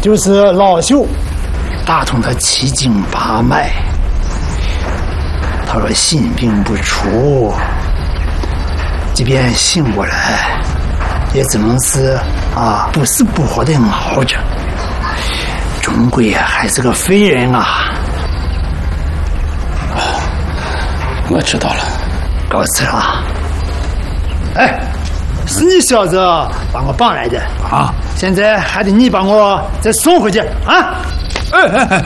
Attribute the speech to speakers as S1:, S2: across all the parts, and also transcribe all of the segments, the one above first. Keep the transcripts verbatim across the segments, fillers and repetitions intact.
S1: 就是老朽打通他七经八脉。他说心病不除，即便醒过来，也只能是啊不死不活的熬着，终归还是个废人啊。
S2: 我知道了，
S1: 告辞了。哎，是你小子把我绑来的啊！现在还得你帮我再送回去啊！
S2: 哎哎哎！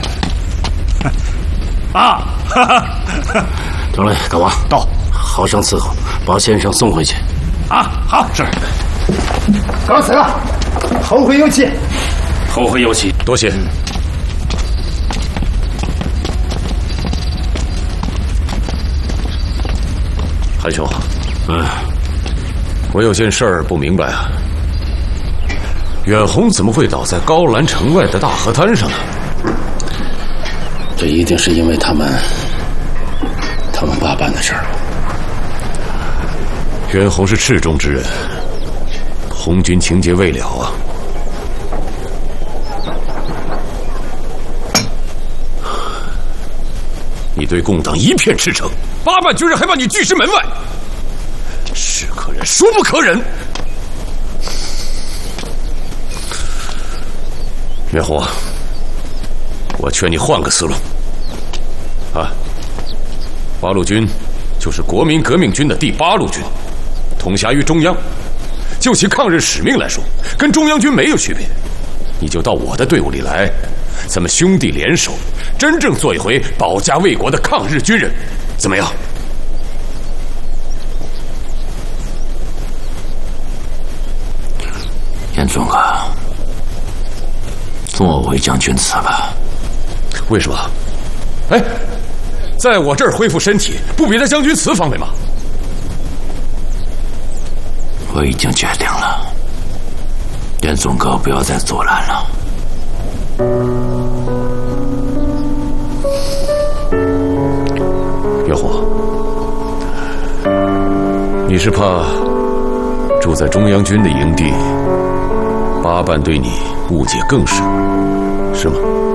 S2: 啊！哈哈！
S3: 得嘞，大王
S2: 到，
S3: 好生伺候，把先生送回去。
S2: 啊，好是。
S1: 告辞了，后会有期。
S2: 后会有期，多谢。韩兄，
S3: 嗯，
S2: 我有件事儿不明白啊。远红怎么会倒在高兰城外的大河滩上呢？
S3: 这一定是因为他们，他们爸办的事儿。
S2: 远红是赤中之人，红军情节未了啊。你对共党一片赤诚，八万军人还把你拒之门外，是可忍，孰不可忍！远红，我劝你换个思路。啊，八路军就是国民革命军的第八路军，统辖于中央。就其抗日使命来说，跟中央军没有区别。你就到我的队伍里来，咱们兄弟联手，真正做一回保家卫国的抗日军人，怎么样？
S3: 严总啊，做为将军辞吧。
S2: 为什么？哎，在我这儿恢复身体，不比在将军祠方便吗？
S3: 我已经决定了，严总哥不要再阻拦了。
S2: 远红，你是怕住在中央军的营地，八办对你误解更深，是吗？